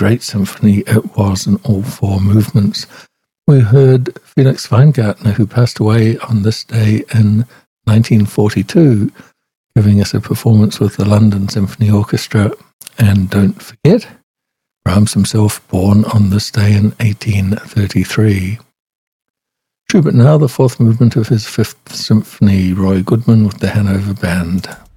great symphony it was in all four movements. We heard Felix Weingartner, who passed away on this day in 1942, giving us a performance with the London Symphony Orchestra. And don't forget, Brahms himself, born on this day in 1833. Schubert now, the fourth movement of his Fifth Symphony, Roy Goodman with the Hanover Band.